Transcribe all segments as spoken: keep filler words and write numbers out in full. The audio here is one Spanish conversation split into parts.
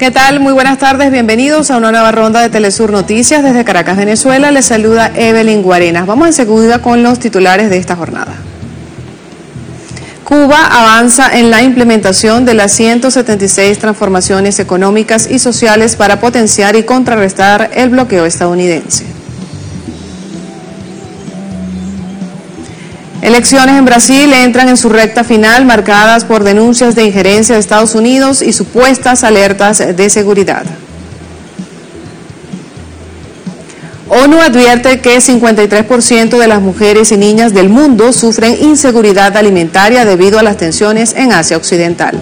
¿Qué tal? Muy buenas tardes, bienvenidos a una nueva ronda de Telesur Noticias. Desde Caracas, Venezuela, les saluda Evelyn Guarenas. Vamos enseguida con los titulares de esta jornada. Cuba avanza en la implementación de las ciento setenta y seis transformaciones económicas y sociales para potenciar y contrarrestar el bloqueo estadounidense. Elecciones en Brasil entran en su recta final, marcadas por denuncias de injerencia de Estados Unidos y supuestas alertas de seguridad. ONU advierte que cincuenta y tres por ciento de las mujeres y niñas del mundo sufren inseguridad alimentaria debido a las tensiones en Asia Occidental.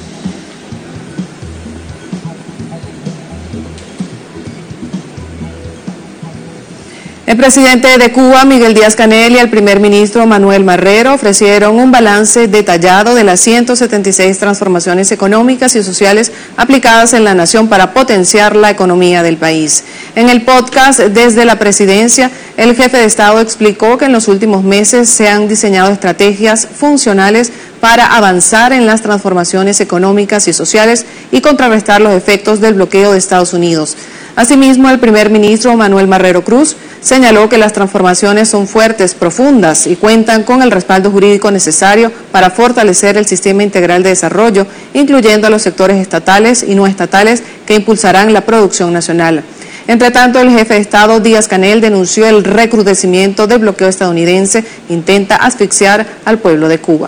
El presidente de Cuba, Miguel Díaz-Canel, y el primer ministro Manuel Marrero ofrecieron un balance detallado de las ciento setenta y seis transformaciones económicas y sociales aplicadas en la nación para potenciar la economía del país. En el podcast Desde la Presidencia, el jefe de Estado explicó que en los últimos meses se han diseñado estrategias funcionales para avanzar en las transformaciones económicas y sociales y contrarrestar los efectos del bloqueo de Estados Unidos. Asimismo, el primer ministro Manuel Marrero Cruz señaló que las transformaciones son fuertes, profundas y cuentan con el respaldo jurídico necesario para fortalecer el sistema integral de desarrollo, incluyendo a los sectores estatales y no estatales que impulsarán la producción nacional. Entre tanto, el jefe de Estado, Díaz-Canel, denunció el recrudecimiento del bloqueo estadounidense e intenta asfixiar al pueblo de Cuba.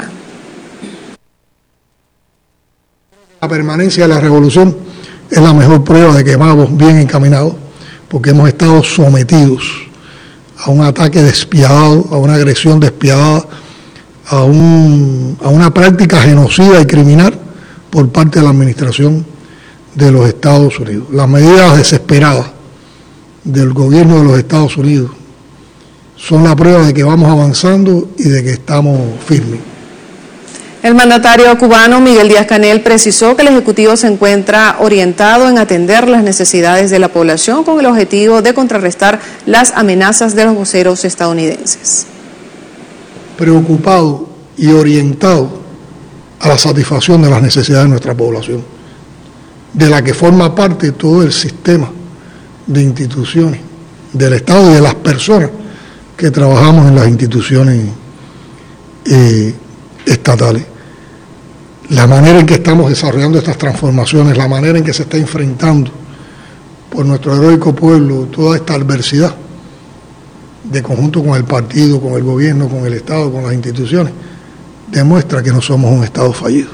La permanencia de la revolución es la mejor prueba de que vamos bien encaminados, porque hemos estado sometidos a un ataque despiadado, a una agresión despiadada, a, un, a una práctica genocida y criminal por parte de la administración de los Estados Unidos. Las medidas desesperadas del gobierno de los Estados Unidos son la prueba de que vamos avanzando y de que estamos firmes. El mandatario cubano Miguel Díaz-Canel precisó que el Ejecutivo se encuentra orientado en atender las necesidades de la población con el objetivo de contrarrestar las amenazas de los voceros estadounidenses. Preocupado y orientado a la satisfacción de las necesidades de nuestra población, de la que forma parte todo el sistema de instituciones del Estado y de las personas que trabajamos en las instituciones eh, estatales. La manera en que estamos desarrollando estas transformaciones, la manera en que se está enfrentando por nuestro heroico pueblo toda esta adversidad, de conjunto con el partido, con el gobierno, con el Estado, con las instituciones, demuestra que no somos un Estado fallido.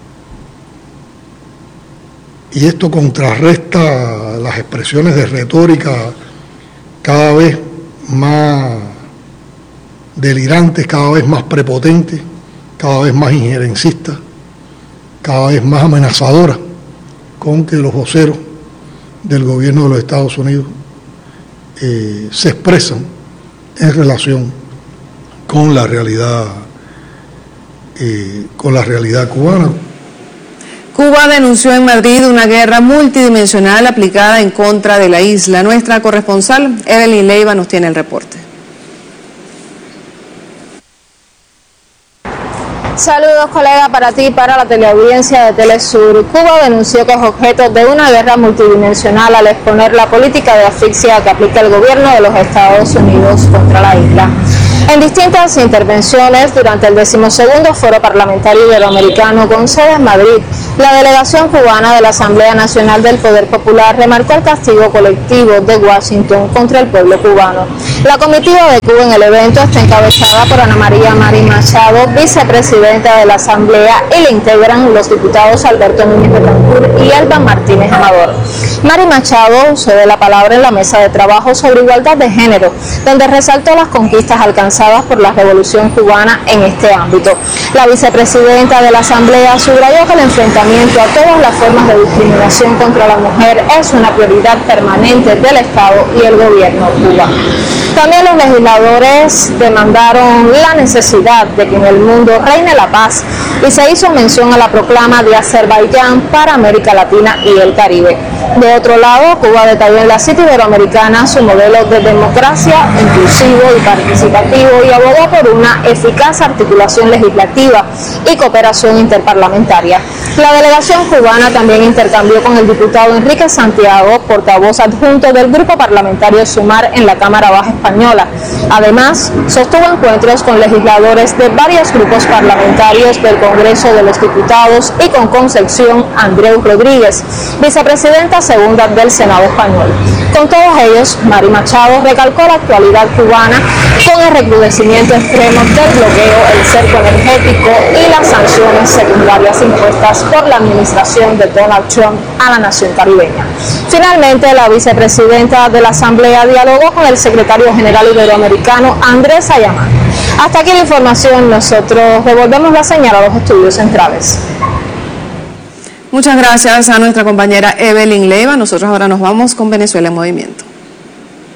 Y esto contrarresta las expresiones de retórica cada vez más delirantes, cada vez más prepotentes, cada vez más injerencistas, cada vez más amenazadora con que los voceros del gobierno de los Estados Unidos eh, se expresan en relación con la realidad, eh, con la realidad cubana. Cuba denunció en Madrid una guerra multidimensional aplicada en contra de la isla. Nuestra corresponsal Evelyn Leiva nos tiene el reporte. Saludos, colega, para ti y para la teleaudiencia de Telesur. Cuba denunció que es objeto de una guerra multidimensional al exponer la política de asfixia que aplica el gobierno de los Estados Unidos contra la isla. En distintas intervenciones durante el decimosegundo Foro Parlamentario Iberoamericano con sede en Madrid, la delegación cubana de la Asamblea Nacional del Poder Popular remarcó el castigo colectivo de Washington contra el pueblo cubano. La comitiva de Cuba en el evento está encabezada por Ana María Mari Machado, vicepresidenta de la Asamblea, y le integran los diputados Alberto Núñez Betancourt y Elba Martínez Amador. Mari Machado cede la palabra en la mesa de trabajo sobre igualdad de género, donde resaltó las conquistas alcanzadas por la revolución cubana en este ámbito. La vicepresidenta de la Asamblea subrayó que el enfrentamiento a todas las formas de discriminación contra la mujer es una prioridad permanente del Estado y el gobierno cubano. También los legisladores demandaron la necesidad de que en el mundo reine la paz y se hizo mención a la proclama de Azerbaiyán para América Latina y el Caribe. De otro lado, Cuba detalló en la cita iberoamericana su modelo de democracia inclusivo y participativo y abogó por una eficaz articulación legislativa y cooperación interparlamentaria. La delegación cubana también intercambió con el diputado Enrique Santiago, portavoz adjunto del Grupo Parlamentario Sumar en la Cámara Baja Española. Además, sostuvo encuentros con legisladores de varios grupos parlamentarios del Congreso de los Diputados y con Concepción Andreu Rodríguez, vicepresidenta segunda del Senado español. Con todos ellos, Mari Machado recalcó la actualidad cubana con el recrudecimiento extremo del bloqueo, el cerco energético y las sanciones secundarias impuestas por la administración de Donald Trump a la nación caribeña. Finalmente, la vicepresidenta de la Asamblea dialogó con el secretario general iberoamericano Andrés Ayamán. Hasta aquí la información, nosotros devolvemos la señal a los estudios centrales. Muchas gracias a nuestra compañera Evelyn Leiva. Nosotros ahora nos vamos con Venezuela en Movimiento.